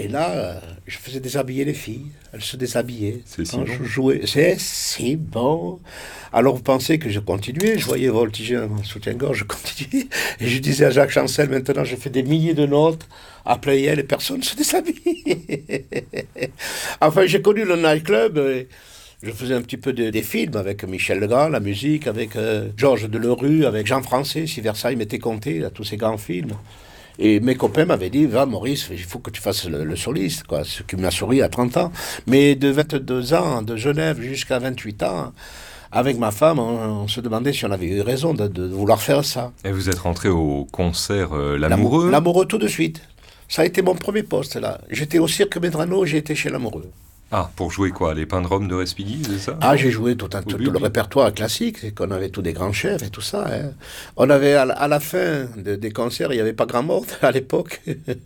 Et là, je faisais déshabiller les filles. Elles se déshabillaient. C'est si Quand bon. je jouais, c'est si bon. Alors vous pensez que je continuais. Je voyais voltiger un soutien-gorge, je continuais. Et je disais à Jacques Chancel, maintenant je fais des milliers de notes à Playel et personne ne se déshabille. Enfin, j'ai connu le nightclub. Je faisais un petit peu des films avec Michel Legrand, la musique, avec Georges Delerue, avec Jean Français, si Versailles m'était compté, là, tous ces grands films. Et mes copains m'avaient dit, va Maurice, il faut que tu fasses le soliste, quoi. Ce qui m'a souri à 30 ans. Mais de 22 ans, de Genève jusqu'à 28 ans, avec ma femme, on se demandait si on avait eu raison de vouloir faire ça. Et vous êtes rentré au concert L'Amoureux. L'Amoureux tout de suite. Ça a été mon premier poste, là. J'étais au Cirque Medrano, j'ai été chez l'Amoureux. Ah, pour jouer quoi? Les pains de Rome de Respighi, c'est ça? Ah, j'ai joué tout Oui, le oui. répertoire classique, c'est qu'on avait tous des grands chefs et tout ça. Hein. On avait à la fin des concerts, il n'y avait pas grand monde à l'époque.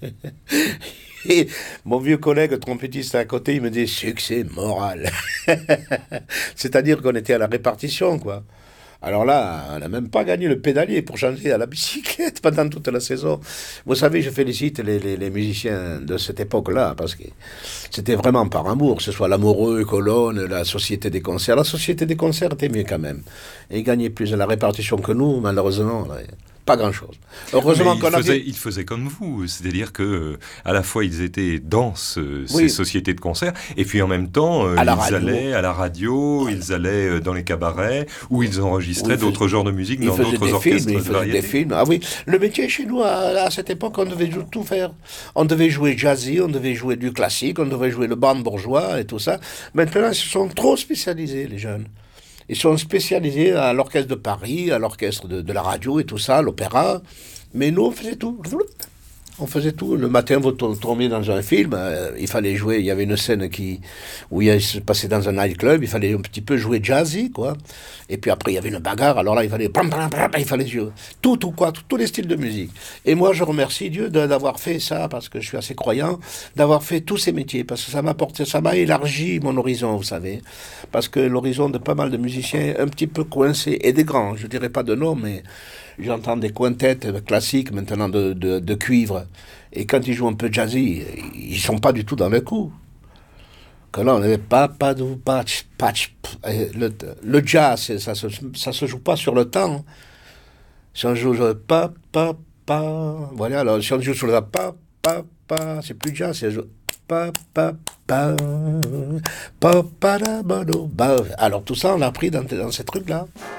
Et mon vieux collègue trompettiste à côté, il me dit succès moral. C'est-à-dire qu'on était à la répartition, quoi. Alors là, on n'a même pas gagné le pédalier pour changer à la bicyclette pendant toute la saison. Vous savez, je félicite les musiciens de cette époque-là, parce que c'était vraiment par amour, que ce soit l'Amoureux, Colonne, la Société des concerts. La Société des concerts était mieux quand même. Et ils gagnaient plus à la répartition que nous, malheureusement. Là, pas grand-chose. Heureusement Mais qu'on avait... ils faisaient comme vous, c'est-à-dire que à la fois ils étaient dans ces Oui, sociétés de concert, et puis en même temps à la ils radio. allaient à la radio, Voilà. ils allaient dans les cabarets, où ils enregistraient Oui, d'autres genres de musique il dans faisait d'autres des orchestres films, il de faisait variété. des films. Ah oui, le métier chez nous, à cette époque, on devait tout faire. On devait jouer jazzy, on devait jouer du classique, on devait jouer le band bourgeois et tout ça. Maintenant, ils se sont trop spécialisés, les jeunes. Ils sont spécialisés à l'orchestre de Paris, à l'orchestre de la radio et tout ça, l'opéra. Mais nous, on faisait tout. On faisait tout. Le matin, vous tombiez dans un film, il fallait jouer. Il y avait une scène où il se passait dans un nightclub, il fallait un petit peu jouer jazzy, quoi. Et puis après, il y avait une bagarre. Alors là, il fallait, il fallait jouer tous les styles de musique. Et moi, je remercie Dieu d'avoir fait ça, parce que je suis assez croyant, d'avoir fait tous ces métiers, parce que ça m'a élargi mon horizon, vous savez. Parce que l'horizon de pas mal de musiciens, un petit peu coincés, et des grands, je dirais pas de nom, mais j'entends des quintettes classiques maintenant de cuivre. Et quand ils jouent un peu jazzy, ils sont pas du tout dans le coup. Que là, on avait papadou, patch, patch. Le jazz, ça se joue pas sur le temps. Si on joue pa, pa, pa, voilà, alors si on joue sur le pa, pa, pa, c'est plus jazz, c'est pa, pa, pa, pa, pa, da, ba, do, ba. Alors tout ça, on l'a appris dans ces trucs-là.